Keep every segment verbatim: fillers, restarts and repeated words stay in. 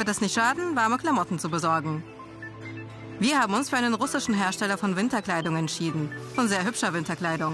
es nicht schaden, warme Klamotten zu besorgen. Wir haben uns für einen russischen Hersteller von Winterkleidung entschieden. Von sehr hübscher Winterkleidung.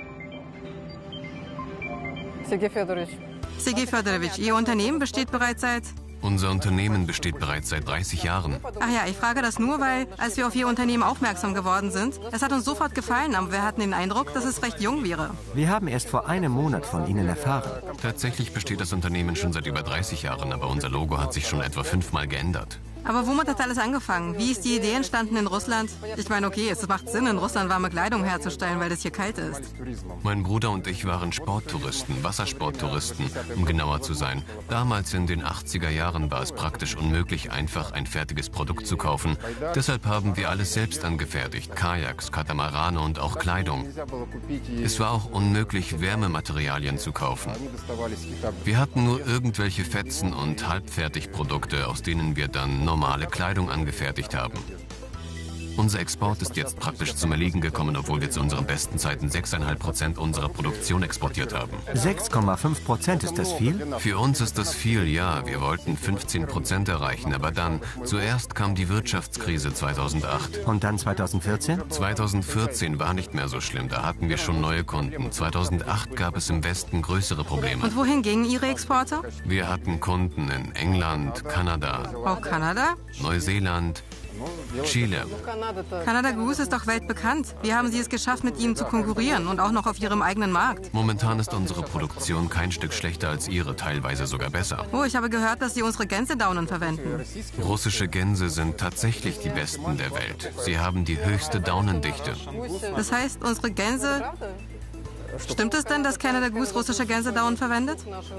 Sergej Fjodorowitsch, Ihr Unternehmen besteht bereits seit... Unser Unternehmen besteht bereits seit dreißig Jahren. Ach ja, ich frage das nur, weil, als wir auf Ihr Unternehmen aufmerksam geworden sind, es hat uns sofort gefallen, aber wir hatten den Eindruck, dass es recht jung wäre. Wir haben erst vor einem Monat von Ihnen erfahren. Tatsächlich besteht das Unternehmen schon seit über dreißig Jahren, aber unser Logo hat sich schon etwa fünfmal geändert. Aber womit hat alles angefangen? Wie ist die Idee entstanden in Russland? Ich meine, okay, es macht Sinn, in Russland warme Kleidung herzustellen, weil es hier kalt ist. Mein Bruder und ich waren Sporttouristen, Wassersporttouristen, um genauer zu sein. Damals in den achtziger Jahren war es praktisch unmöglich, einfach ein fertiges Produkt zu kaufen. Deshalb haben wir alles selbst angefertigt, Kajaks, Katamarane und auch Kleidung. Es war auch unmöglich, Wärmematerialien zu kaufen. Wir hatten nur irgendwelche Fetzen und Halbfertigprodukte, aus denen wir dann normale Kleidung angefertigt haben. Unser Export ist jetzt praktisch zum Erliegen gekommen, obwohl wir zu unseren besten Zeiten sechs Komma fünf Prozent unserer Produktion exportiert haben. sechs Komma fünf Prozent, ist das viel? Für uns ist das viel, ja. Wir wollten fünfzehn Prozent erreichen, aber dann, zuerst kam die Wirtschaftskrise zweitausendacht. Und dann zweitausendvierzehn? zweitausendvierzehn war nicht mehr so schlimm, da hatten wir schon neue Kunden. zweitausendacht gab es im Westen größere Probleme. Und wohin gingen Ihre Exporte? Wir hatten Kunden in England, Kanada, Auch Kanada? Neuseeland, Chile. Canada Goose ist doch weltbekannt. Wie haben Sie es geschafft, mit ihnen zu konkurrieren und auch noch auf Ihrem eigenen Markt? Momentan ist unsere Produktion kein Stück schlechter als Ihre, teilweise sogar besser. Oh, ich habe gehört, dass Sie unsere Gänsedaunen verwenden. Russische Gänse sind tatsächlich die besten der Welt. Sie haben die höchste Daunendichte. Das heißt, unsere Gänse... Stimmt es denn, dass Canada Goose russische Gänsedaunen verwendet?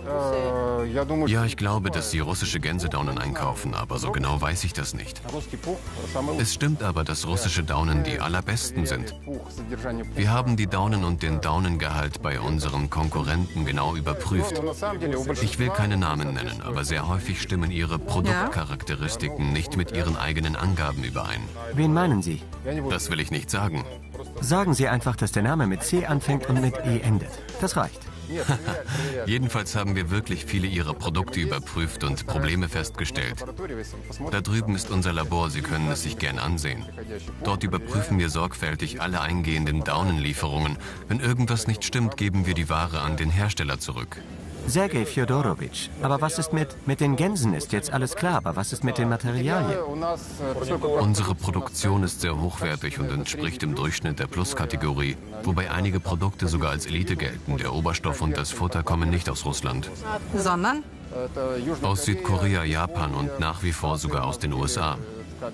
Ja, ich glaube, dass sie russische Gänsedaunen einkaufen, aber so genau weiß ich das nicht. Es stimmt aber, dass russische Daunen die allerbesten sind. Wir haben die Daunen und den Daunengehalt bei unseren Konkurrenten genau überprüft. Ich will keine Namen nennen, aber sehr häufig stimmen ihre Produktcharakteristiken nicht mit ihren eigenen Angaben überein. Wen meinen Sie? Das will ich nicht sagen. Sagen Sie einfach, dass der Name mit C anfängt und mit E endet. Das reicht. Jedenfalls haben wir wirklich viele ihrer Produkte überprüft und Probleme festgestellt. Da drüben ist unser Labor, Sie können es sich gern ansehen. Dort überprüfen wir sorgfältig alle eingehenden Daunenlieferungen. Wenn irgendwas nicht stimmt, geben wir die Ware an den Hersteller zurück. Sergej Fjodorowitsch, aber was ist mit... Mit den Gänsen ist jetzt alles klar, aber was ist mit den Materialien? Unsere Produktion ist sehr hochwertig und entspricht im Durchschnitt der Plus-Kategorie, wobei einige Produkte sogar als Elite gelten. Der Oberstoff und das Futter kommen nicht aus Russland. Sondern? Aus Südkorea, Japan und nach wie vor sogar aus den U S A.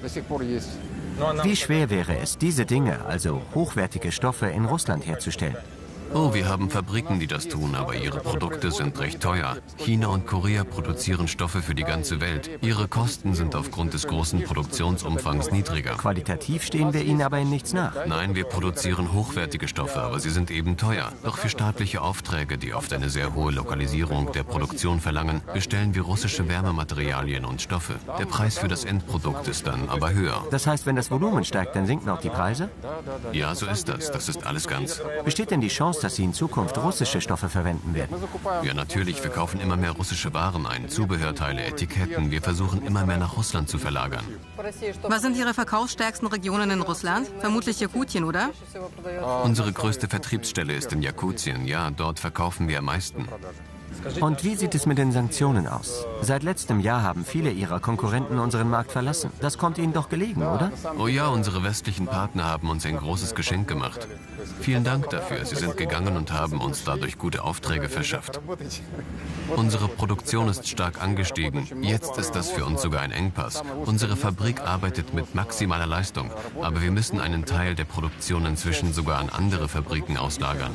Wie schwer wäre es, diese Dinge, also hochwertige Stoffe, in Russland herzustellen? Oh, wir haben Fabriken, die das tun, aber ihre Produkte sind recht teuer. China und Korea produzieren Stoffe für die ganze Welt. Ihre Kosten sind aufgrund des großen Produktionsumfangs niedriger. Qualitativ stehen wir ihnen aber in nichts nach. Nein, wir produzieren hochwertige Stoffe, aber sie sind eben teuer. Doch für staatliche Aufträge, die oft eine sehr hohe Lokalisierung der Produktion verlangen, bestellen wir russische Wärmematerialien und Stoffe. Der Preis für das Endprodukt ist dann aber höher. Das heißt, wenn das Volumen steigt, dann sinken auch die Preise? Ja, so ist das. Das ist alles ganz. Besteht denn die Chance, dass Sie in Zukunft russische Stoffe verwenden werden? Ja, natürlich. Wir kaufen immer mehr russische Waren ein. Zubehörteile, Etiketten. Wir versuchen immer mehr nach Russland zu verlagern. Was sind Ihre verkaufsstärksten Regionen in Russland? Vermutlich Jakutien, oder? Unsere größte Vertriebsstelle ist in Jakutien. Ja, dort verkaufen wir am meisten. Und wie sieht es mit den Sanktionen aus? Seit letztem Jahr haben viele Ihrer Konkurrenten unseren Markt verlassen. Das kommt Ihnen doch gelegen, oder? Oh ja, unsere westlichen Partner haben uns ein großes Geschenk gemacht. Vielen Dank dafür. Sie sind gegangen und haben uns dadurch gute Aufträge verschafft. Unsere Produktion ist stark angestiegen. Jetzt ist das für uns sogar ein Engpass. Unsere Fabrik arbeitet mit maximaler Leistung, aber wir müssen einen Teil der Produktion inzwischen sogar an andere Fabriken auslagern.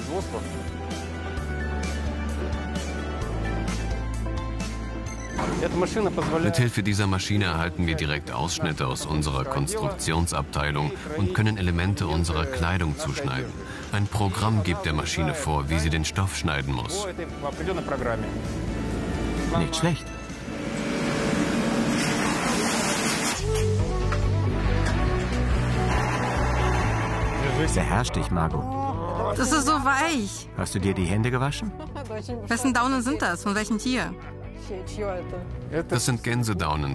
Mithilfe dieser Maschine erhalten wir direkt Ausschnitte aus unserer Konstruktionsabteilung und können Elemente unserer Kleidung zuschneiden. Ein Programm gibt der Maschine vor, wie sie den Stoff schneiden muss. Nicht schlecht. Beherrsch dich, Margot. Das ist so weich. Hast du dir die Hände gewaschen? Wessen Daunen sind das? Von welchem Tier? Das sind Gänsedaunen.